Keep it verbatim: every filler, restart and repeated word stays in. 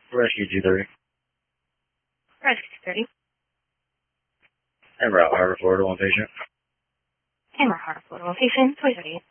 Rescue two thirty. Rescue two thirty. And route Harbor, Florida, one patient. Hammer Harbor, Florida, one patient, twenty thirty-eight.